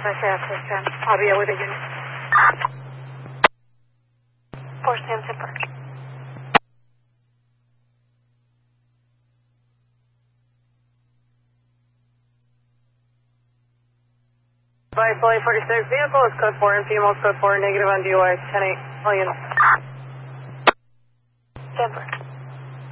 I say after this time. I'll be with the unit. 4 Sam Timber. By Flight 46, vehicle is code 4 and female is code 4, negative on DUI, 10-8, all units. Denver.